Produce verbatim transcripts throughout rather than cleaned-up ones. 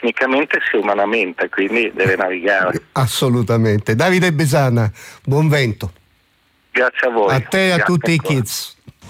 tecnicamente sia umanamente, quindi deve navigare. Assolutamente. Davide Besana, buon vento. Grazie a voi. A te e a Grazie tutti ancora. i kids.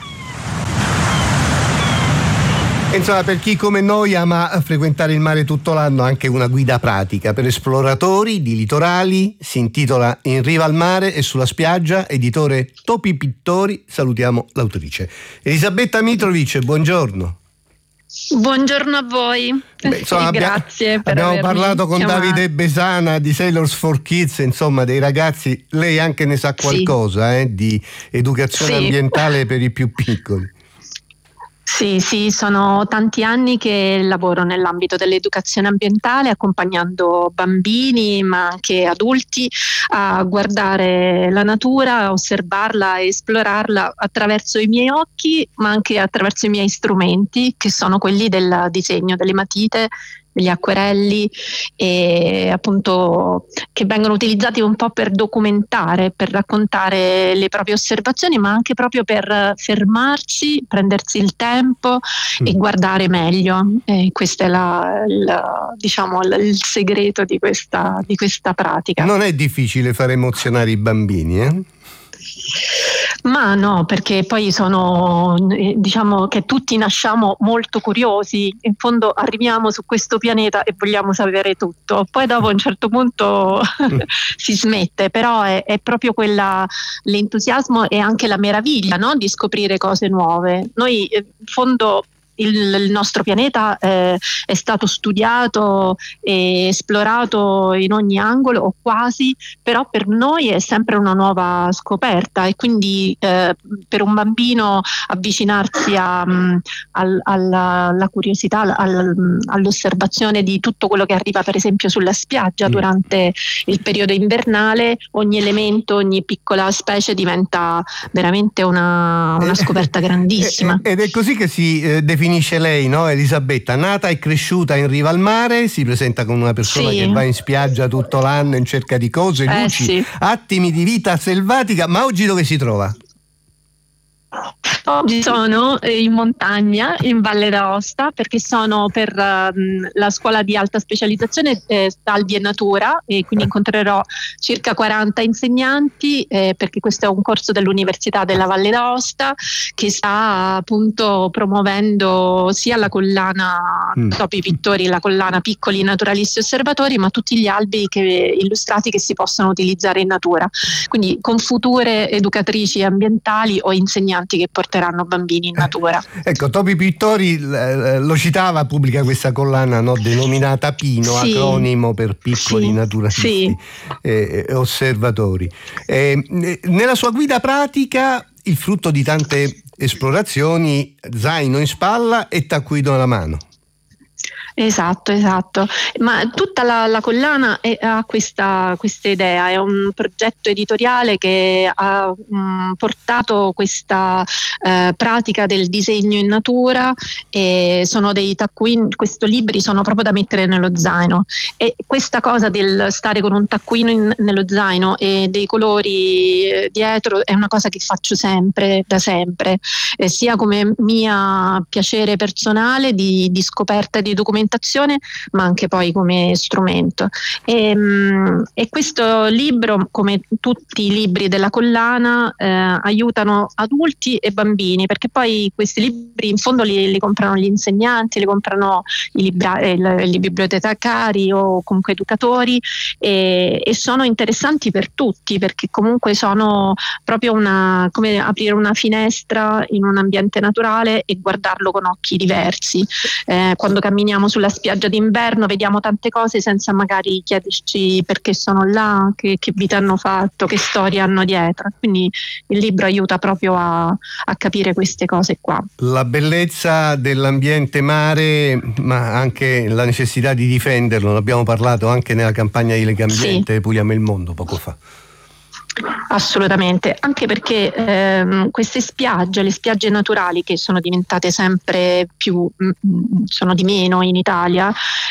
Insomma, per chi come noi ama frequentare il mare tutto l'anno, anche una guida pratica per esploratori di litorali, si intitola In riva al mare e sulla spiaggia, editore Topi Pittori. Salutiamo l'autrice. Elisabetta Mitrovic, buongiorno. Buongiorno a voi. Beh, insomma, abbia- Grazie per abbiamo avermi parlato con chiamato. Davide Besana di Sailors for Kids, insomma dei ragazzi. Lei anche ne sa qualcosa, Sì. eh, di educazione Sì. ambientale per i più piccoli. Sì, sì, sono tanti anni che lavoro nell'ambito dell'educazione ambientale, accompagnando bambini ma anche adulti a guardare la natura, a osservarla e esplorarla attraverso i miei occhi, ma anche attraverso i miei strumenti, che sono quelli del disegno, delle matite, degli acquerelli, e appunto che vengono utilizzati un po' per documentare, per raccontare le proprie osservazioni, ma anche proprio per fermarsi, prendersi il tempo Mm. e guardare meglio. E questo è la, la- diciamo il, il segreto di questa, di questa pratica. Non è difficile far emozionare i bambini, eh? Ma no, perché poi sono, eh, diciamo che tutti nasciamo molto curiosi, in fondo arriviamo su questo pianeta e vogliamo sapere tutto, poi dopo a un certo punto si smette, però è, è proprio quella, l'entusiasmo e anche la meraviglia, no? Di scoprire cose nuove. Noi eh, in fondo il, il nostro pianeta eh, è stato studiato e esplorato in ogni angolo o quasi, però per noi è sempre una nuova scoperta, e quindi eh, per un bambino avvicinarsi a, mh, al, alla, alla curiosità, al, all'osservazione di tutto quello che arriva per esempio sulla spiaggia Mm. durante il periodo invernale, ogni elemento, ogni piccola specie diventa veramente una, una scoperta grandissima. Ed è così che si eh, definisce lei, no, Elisabetta? Nata e cresciuta in riva al mare, si presenta come una persona Sì. che va in spiaggia tutto l'anno in cerca di cose, Eh, luci, sì. attimi di vita selvatica, ma oggi dove si trova? Oggi sono eh, in montagna, in Valle d'Aosta, perché sono per ehm, la scuola di alta specializzazione eh, Salvi e Natura, e quindi incontrerò circa quaranta insegnanti, eh, perché questo è un corso dell'Università della Valle d'Aosta che sta appunto promuovendo sia la collana Mm. Topi Pittori, la collana Piccoli Naturalisti Osservatori, ma tutti gli albi che, illustrati che si possono utilizzare in natura, quindi con future educatrici ambientali o insegnanti che porteranno bambini in natura. Ecco, Topi Pittori eh, lo citava, pubblica questa collana, no, denominata Pino, Sì. acronimo per piccoli Sì. naturalisti Sì. e eh, osservatori. Eh, eh, nella sua guida pratica, il frutto di tante esplorazioni, zaino in spalla e taccuino alla mano. Esatto, esatto. Ma tutta la, la collana è, ha questa, questa idea, è un progetto editoriale che ha mh, portato questa eh, pratica del disegno in natura, e sono dei taccuini, questi libri sono proprio da mettere nello zaino, e questa cosa del stare con un taccuino in, nello zaino e dei colori eh, dietro è una cosa che faccio sempre, da sempre, eh, sia come mia piacere personale di, di scoperta e di documentazione, ma anche poi come strumento. E, mh, e questo libro, come tutti i libri della collana, eh, aiutano adulti e bambini, perché poi questi libri in fondo li, li comprano gli insegnanti, li comprano i, libra- eh, i bibliotecari o comunque educatori, e, e sono interessanti per tutti, perché comunque sono proprio una, come aprire una finestra in un ambiente naturale e guardarlo con occhi diversi. Eh, quando camminiamo sulla spiaggia d'inverno vediamo tante cose senza magari chiederci perché sono là, che, che vita hanno fatto, che storia hanno dietro, quindi il libro aiuta proprio a, a capire queste cose qua. La bellezza dell'ambiente mare, ma anche la necessità di difenderlo, ne abbiamo parlato anche nella campagna di Legambiente, Sì. Puliamo il mondo poco fa. Assolutamente, anche perché ehm, queste spiagge, le spiagge naturali, che sono diventate sempre più, mh, sono di meno in Italia,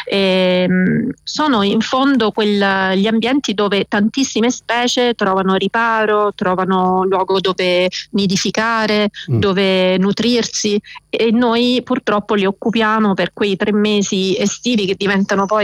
ehm, sono in fondo quel, gli ambienti dove tantissime specie trovano riparo, trovano luogo dove nidificare, Mm. dove nutrirsi, e noi purtroppo li occupiamo per quei tre mesi estivi che diventano poi